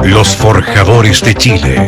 Los Forjadores de Chile.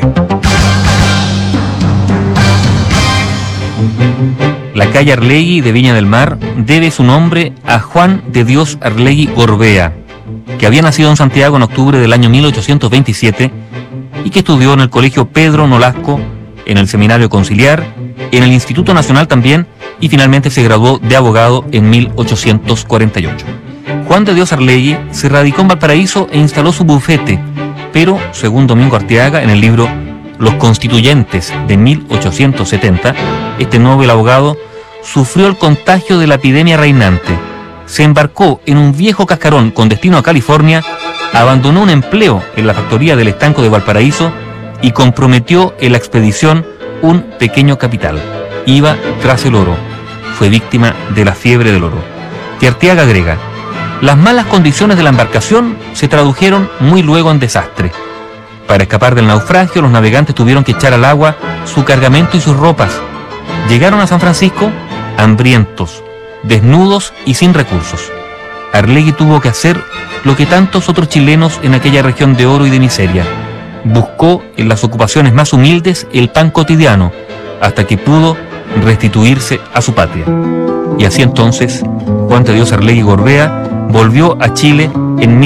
La calle Arlegui de Viña del Mar debe su nombre a Juan de Dios Arlegui Gorbea, que había nacido en Santiago en octubre del año 1827 y que estudió en el Colegio Pedro Nolasco, en el Seminario Conciliar, en el Instituto Nacional también, y finalmente se graduó de abogado en 1848. Juan de Dios Arlegui se radicó en Valparaíso e instaló su bufete, pero, según Domingo Arteaga, en el libro Los Constituyentes de 1870, este noble abogado sufrió el contagio de la epidemia reinante, se embarcó en un viejo cascarón con destino a California, abandonó un empleo en la factoría del estanco de Valparaíso y comprometió en la expedición un pequeño capital. Iba tras el oro. Fue víctima de la fiebre del oro. Y Arteaga agrega: las malas condiciones de la embarcación se tradujeron muy luego en desastre. Para escapar del naufragio, los navegantes tuvieron que echar al agua su cargamento y sus ropas. Llegaron a San Francisco hambrientos, desnudos y sin recursos. Arlegui tuvo que hacer lo que tantos otros chilenos en aquella región de oro y de miseria. Buscó en las ocupaciones más humildes el pan cotidiano, hasta que pudo restituirse a su patria. Y así entonces, Juan de Dios Arlegui Gorbea volvió a Chile en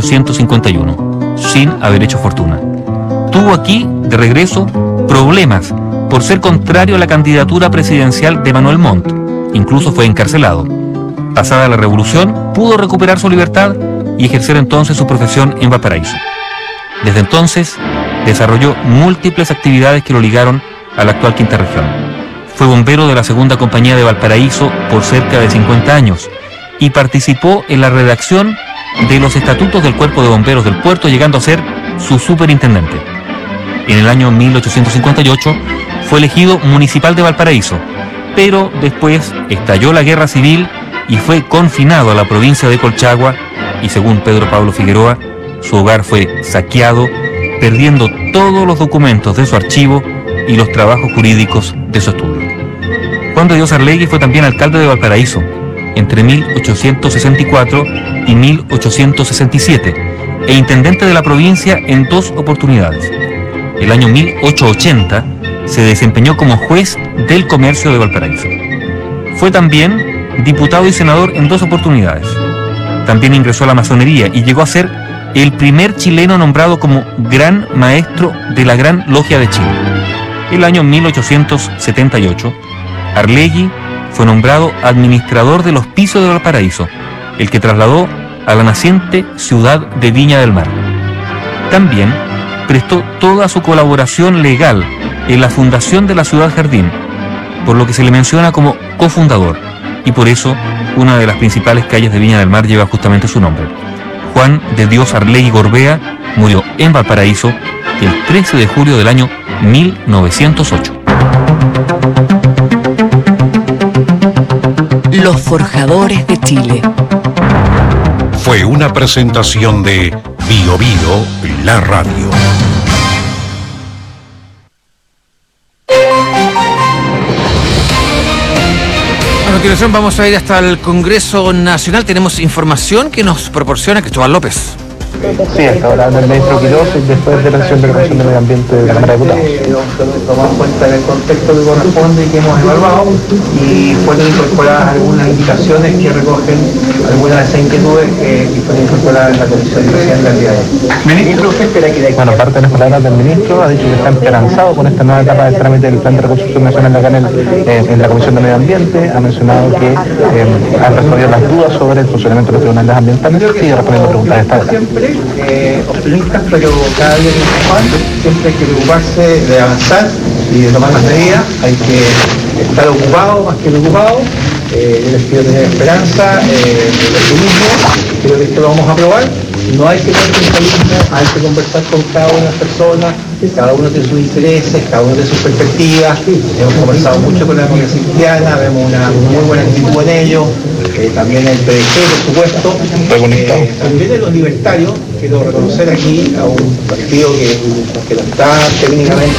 1851, sin haber hecho fortuna. Tuvo aquí, de regreso, problemas por ser contrario a la candidatura presidencial de Manuel Montt. Incluso fue encarcelado. Pasada la revolución, pudo recuperar su libertad y ejercer entonces su profesión en Valparaíso. Desde entonces, desarrolló múltiples actividades que lo ligaron a la actual Quinta Región. Fue bombero de la Segunda Compañía de Valparaíso por cerca de 50 años y participó en la redacción de los estatutos del Cuerpo de Bomberos del Puerto, llegando a ser su superintendente. En el año 1858 fue elegido municipal de Valparaíso, pero después estalló la guerra civil y fue confinado a la provincia de Colchagua y, según Pedro Pablo Figueroa, su hogar fue saqueado, perdiendo todos los documentos de su archivo y los trabajos jurídicos de su estudio. Juan de Dios Arlegui fue también alcalde de Valparaíso entre 1864 y 1867 e intendente de la provincia en 2 oportunidades. El año 1880 se desempeñó como juez del comercio de Valparaíso. Fue también diputado y senador en 2 oportunidades. También ingresó a la masonería y llegó a ser el primer chileno nombrado como Gran Maestro de la Gran Logia de Chile. El año 1878, Arlegui fue nombrado administrador del Hospicio de Valparaíso, el que trasladó a la naciente ciudad de Viña del Mar. También prestó toda su colaboración legal en la fundación de la Ciudad Jardín, por lo que se le menciona como cofundador, y por eso una de las principales calles de Viña del Mar lleva justamente su nombre. Juan de Dios Arlegui Gorbea murió en Valparaíso el 13 de julio del año 1908. Los Forjadores de Chile. Fue una presentación de Bio Bio, la radio. A continuación vamos a ir hasta el Congreso Nacional. Tenemos información que nos proporciona Cristóbal López. Sí, está hablando el ministro Quirós después de la sesión de la Comisión de Medio Ambiente de la Cámara de Diputados. Tomamos cuenta del contexto que corresponde y que hemos evaluado y fueron incorporadas algunas indicaciones que recogen algunas de esas inquietudes que fueron incorporadas en la Comisión Especial del día de hoy. Ministro, ¿usted espera que de aquí? Bueno, parte de las palabras del ministro ha dicho que está esperanzado con esta nueva etapa del trámite del Plan de Reconstrucción Nacional acá en la Comisión de Medio Ambiente. Ha mencionado que han resolvido las dudas sobre el funcionamiento de los tribunales ambientales y sigue respondiendo preguntas de esta hora. Optimistas, pero cada día más, siempre hay que preocuparse de avanzar y de tomar más medidas. Hay que estar ocupado más que preocupado. Yo les pido tener esperanza, optimismo. Creo que esto lo vamos a aprobar. No hay que tener centralismo, hay que conversar con cada una de las personas. Cada uno tiene sus intereses, cada uno tiene sus perspectivas. Hemos conversado mucho con la comunidad cristiana, vemos una muy buena actitud en ello. También el PDG, por supuesto. También en los libertarios, quiero reconocer aquí a un partido que no está técnicamente